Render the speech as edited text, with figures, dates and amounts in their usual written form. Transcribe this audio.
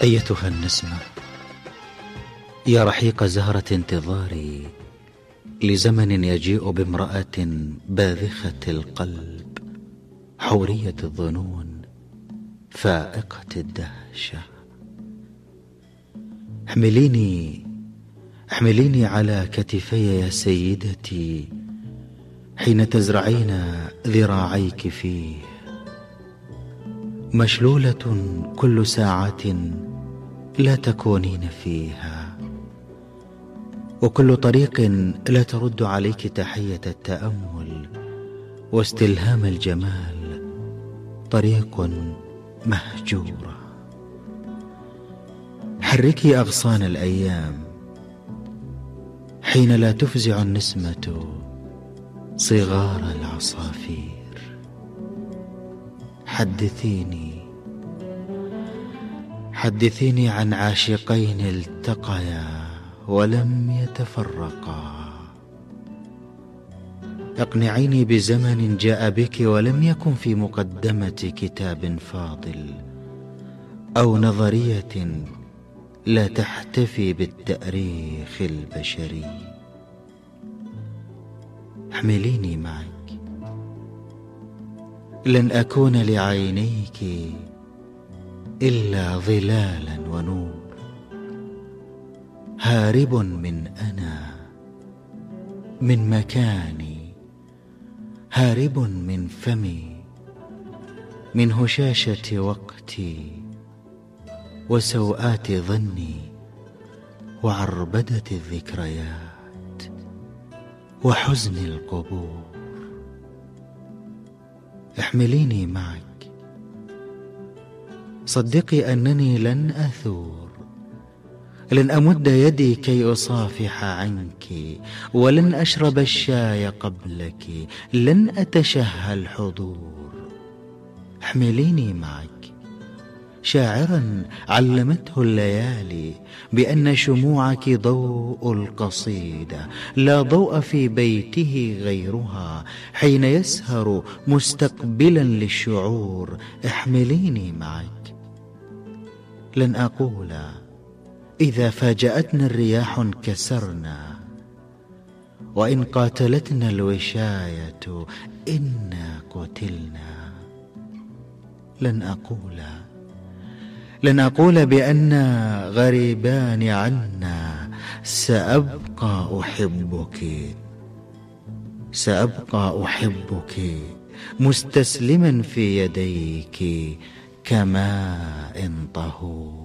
أيتها النسمة، يا رحيق زهرة انتظاري لزمن يجيء بامرأة باذخة القلب، حورية الظنون، فائقة الدهشة. احمليني على كتفي يا سيدتي حين تزرعين ذراعيك فيه، مشلولة كل ساعة لا تكونين فيها، وكل طريق لا ترد عليك تحية التأمل واستلهام الجمال طريق مهجورة. حركي أغصان الأيام حين لا تفزع النسمة صغار العصافير. حدثيني عن عاشقين التقيا ولم يتفرقا. اقنعيني بزمن جاء بك ولم يكن في مقدمة كتاب فاضل أو نظرية لا تحتفي بالتأريخ البشري. احمليني معك، لن أكون لعينيك إلا ظلالا ونور، هارب من أنا، من مكاني، هارب من فمي، من هشاشة وقتي وسوءات ظني وعربدة الذكريات وحزن القبور. احمليني معك، صدقي أنني لن أثور، لن أمد يدي كي أصافح عنك، ولن أشرب الشاي قبلك، لن أتشهى الحضور. احمليني معك، شاعرا علمته الليالي بأن شموعك ضوء القصيدة، لا ضوء في بيته غيرها حين يسهر مستقبلا للشعور. احمليني معك، لن أقول إذا فاجأتنا الرياح انكسرنا، وإن قاتلتنا الوشاية إنا قتلنا. لن أقول بأننا غريبان عنا، سأبقى أحبك مستسلما في يديك كماء طهور.